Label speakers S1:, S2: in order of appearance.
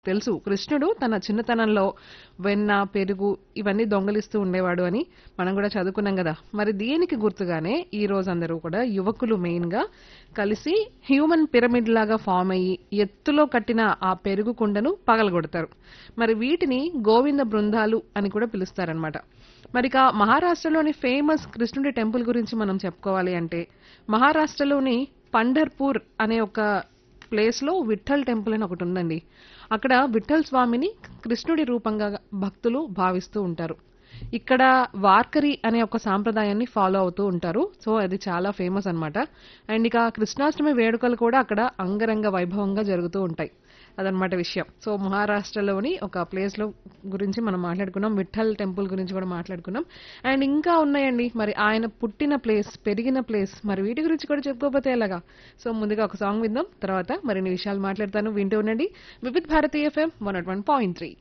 S1: తెలుసు కృష్ణుడు తన చిన్నతనంలో వెన్న, పెరుగు ఇవన్నీ దొంగిలిస్తూ ఉండేవాడు అని మనం కూడా చదువుకున్నాం కదా! మరి దీనికి గుర్తుగానే ఈ రోజు అందరూ కూడా యువకులు మెయిన్‌గా కలిసి హ్యూమన్ పిరమిడ్ లాగా ఫార్మ్ అయ్యి ఎత్తులో కట్టిన ఆ పెరుగు కుండను పగలగొడతారు. మరి వీటిని గోవింద బృందాలు అని కూడా పిలుస్తారనమాట. మరిక మహారాష్ట్రలోని ఫేమస్ కృష్ణుడి టెంపుల్ గురించి మనం చెప్పుకోవాలి అంటే మహారాష్ట్రలోని పంఢర్పూర్ అనే ఒక ప్లేస్‌లో విఠల్ టెంపుల్ అని ఒకటుందండి. అక్కడ విఠల్ స్వామిని కృష్ణుడి రూపంగా భక్తులు భావిస్తూ ఉంటారు. ఇక్కడ వార్కరీ అనే ఒక సాంప్రదాయాన్ని ఫాలో అవుతూ ఉంటారు. సో, అది చాలా ఫేమస్ అన్నమాట. అండ్ ఇక కృష్ణాష్టమి వేడుకలు కూడా అక్కడ అంగరంగ వైభవంగా జరుగుతూ ఉంటాయి. అదనమాట విషయం. సో, మహారాష్ట్రలోని ఒక ప్లేస్‌లో గురించి మనం మాట్లాడుకున్నాం. విఠల్ టెంపుల్ గురించి కూడా మాట్లాడుకున్నాం. అండ్ ఇంకా ఉన్నాయండి. మరి ఆయన పుట్టిన ప్లేస్, పెరిగిన ప్లేస్ మరి వీటి గురించి కూడా చెప్పుకోకపోతే ఎలాగా? సో, ముందుగా ఒక సాంగ్ విందాం. తర్వాత మరిన్ని విషయాలు మాట్లాడతాను. వింటూ ఉండండి. వివిధ్ భారతి ఎఫ్ఎం 101.3.